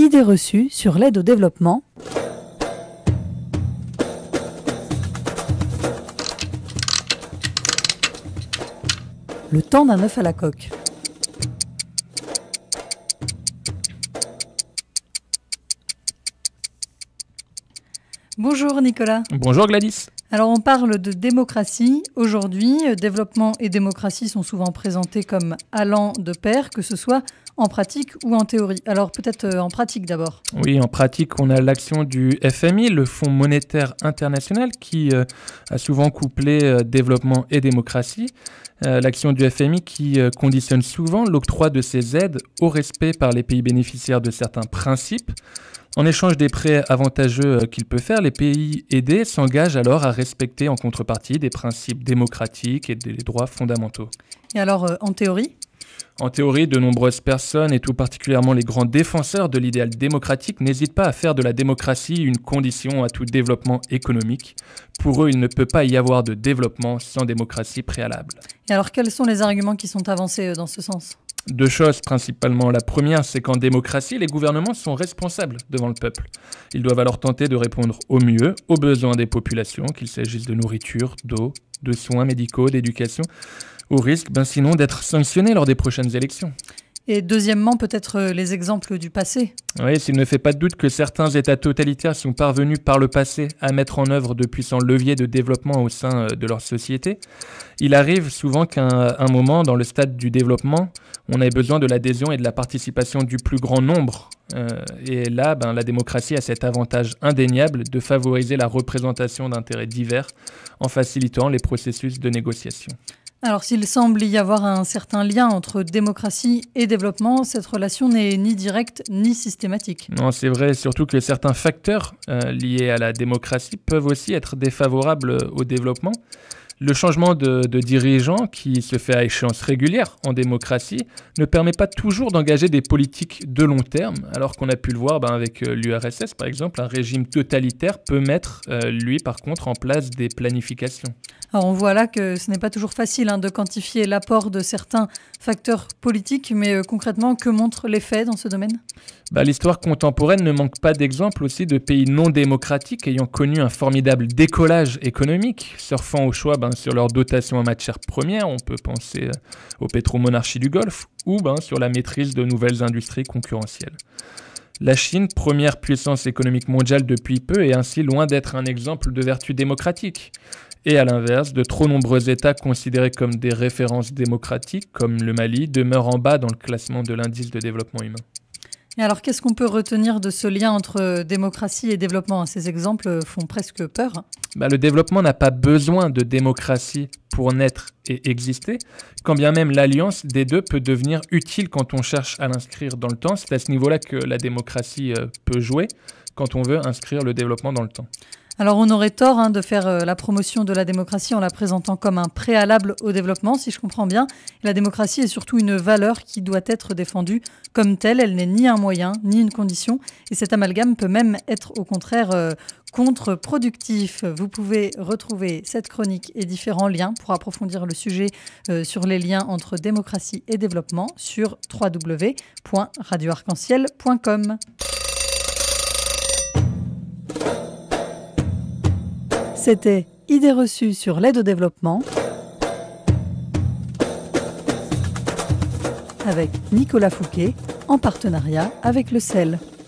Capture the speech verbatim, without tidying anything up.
Idées reçues sur l'aide au développement. Le temps d'un œuf à la coque. Bonjour Nicolas. Bonjour Gladys. Alors on parle de démocratie. Aujourd'hui, développement et démocratie sont souvent présentés comme allant de pair, que ce soit en pratique ou en théorie. Alors peut-être en pratique d'abord. Oui, en pratique, on a l'action du F M I, le Fonds monétaire international, qui euh, a souvent couplé euh, développement et démocratie. Euh, l'action du F M I qui euh, conditionne souvent l'octroi de ces aides au respect par les pays bénéficiaires de certains principes. En échange des prêts avantageux qu'il peut faire, les pays aidés s'engagent alors à respecter en contrepartie des principes démocratiques et des droits fondamentaux. Et alors, euh, en théorie ? En théorie, de nombreuses personnes, et tout particulièrement les grands défenseurs de l'idéal démocratique, n'hésitent pas à faire de la démocratie une condition à tout développement économique. Pour eux, il ne peut pas y avoir de développement sans démocratie préalable. Et alors, quels sont les arguments qui sont avancés dans ce sens ? Deux choses principalement. La première, c'est qu'en démocratie, les gouvernements sont responsables devant le peuple. Ils doivent alors tenter de répondre au mieux aux besoins des populations, qu'il s'agisse de nourriture, d'eau, de soins médicaux, d'éducation, au risque, ben sinon, d'être sanctionnés lors des prochaines élections. Et deuxièmement, peut-être les exemples du passé. Oui, s'il ne fait pas de doute que certains États totalitaires sont parvenus par le passé à mettre en œuvre de puissants leviers de développement au sein de leur société, il arrive souvent qu'à un moment, dans le stade du développement, on ait besoin de l'adhésion et de la participation du plus grand nombre. Euh, et là, ben, la démocratie a cet avantage indéniable de favoriser la représentation d'intérêts divers en facilitant les processus de négociation. Alors, s'il semble y avoir un certain lien entre démocratie et développement, cette relation n'est ni directe ni systématique. Non, c'est vrai, surtout que certains facteurs euh, liés à la démocratie peuvent aussi être défavorables au développement. Le changement de, de dirigeant, qui se fait à échéance régulière en démocratie, ne permet pas toujours d'engager des politiques de long terme, alors qu'on a pu le voir ben, avec l'U R S S, par exemple. Un régime totalitaire peut mettre, euh, lui, par contre, en place des planifications. Alors on voit là que ce n'est pas toujours facile hein, de quantifier l'apport de certains facteurs politiques, mais euh, concrètement, que montrent les faits dans ce domaine ? Bah, l'histoire contemporaine ne manque pas d'exemples aussi de pays non démocratiques ayant connu un formidable décollage économique, surfant au choix ben, sur leur dotation en matières premières. On peut penser euh, aux pétromonarchies du Golfe ou ben, sur la maîtrise de nouvelles industries concurrentielles. La Chine, première puissance économique mondiale depuis peu, est ainsi loin d'être un exemple de vertu démocratique. Et à l'inverse, de trop nombreux États considérés comme des références démocratiques, comme le Mali, demeurent en bas dans le classement de l'indice de développement humain. Et alors, qu'est-ce qu'on peut retenir de ce lien entre démocratie et développement ? Ces exemples font presque peur. Bah, le développement n'a pas besoin de démocratie pour naître et exister, quand bien même l'alliance des deux peut devenir utile quand on cherche à l'inscrire dans le temps. C'est à ce niveau-là que la démocratie euh, peut jouer, quand on veut inscrire le développement dans le temps. Alors on aurait tort hein, de faire euh, la promotion de la démocratie en la présentant comme un préalable au développement, si je comprends bien. La démocratie est surtout une valeur qui doit être défendue comme telle. Elle n'est ni un moyen, ni une condition. Et cet amalgame peut même être au contraire euh, contre-productif. Vous pouvez retrouver cette chronique et différents liens pour approfondir le sujet euh, sur les liens entre démocratie et développement sur w w w point radio arc en ciel point com. C'était Idées reçues sur l'aide au développement avec Nicolas Fouquet en partenariat avec le C E L.